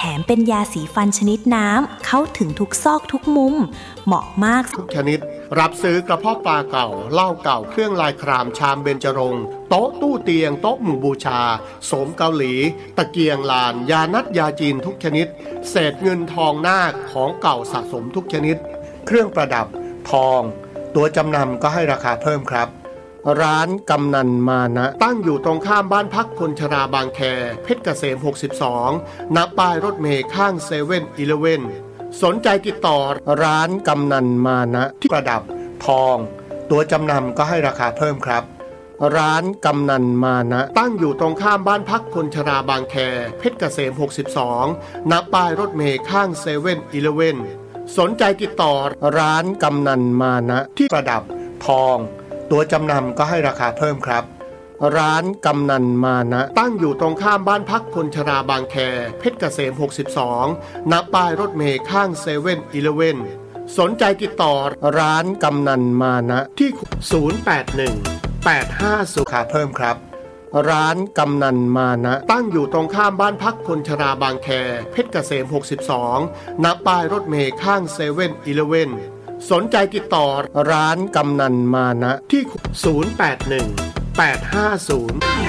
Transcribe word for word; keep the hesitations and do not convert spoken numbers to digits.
มเป็นยาสีฟันชนิดน้ำเข้าถึงทุกซอกทุกมุมเหมาะมากทุกชนิดรับซื้อกระเพาะปลาเก่าเหล้าเก่าเครื่องลายครามชามเบญจรงค์โต๊ะตู้เตียงโต๊ะหมู่บูชาโสมเกาหลีตะเกียงลานยานัดยาจีนทุกชนิดเศษเงินทองนาคของเก่าสะสมทุกชนิดเครื่องประดับทองตัวจำนำก็ให้ราคาเพิ่มครับร้านกำนันมานะตั้งอยู่ตรงข้ามบ้านพักคนชราบางแคเพชรเกษมหกสิบสองณป้ายรถเมล์ข้างเซเว่นอีเลฟเว่นสนใจติดต่อร้านกำนันมานะที่ประดับทองตัวจำนำก็ให้ราคาเพิ่มครับร้านกำนันมานะตั้งอยู่ตรงข้ามบ้านพักคนชราบางแคเพชรเกษมหกสิบสองณป้ายรถเมล์ข้างเซเว่นอีเลฟเว่นสนใจติดต่อร้านกำนันมานะที่ประดับทองตัวจำนำก็ให้ราคาเพิ่มครับร้านกำนันมานะตั้งอยู่ตรงข้ามบ้านพักคนชราบางแคเพชรเกษมหกสิบสองณป้ายรถเมล์ข้างเซเว่นอีเลฟเว่นสนใจติดต่อร้านกำนันมานะที่ศูนย์ แปด หนึ่ง แปด ห้า ศูนย์ ราคาเพิ่มครับร้านกำนันมานะตั้งอยู่ตรงข้ามบ้านพักคนชราบางแคเพชรเกษมหกสิบสองณป้ายรถเมล์ข้างเซเว่นอีเลฟเว่นสนใจติดต่อร้านกำนันมานะที่ศูนย์ แปด หนึ่ง แปด ห้า ศูนย์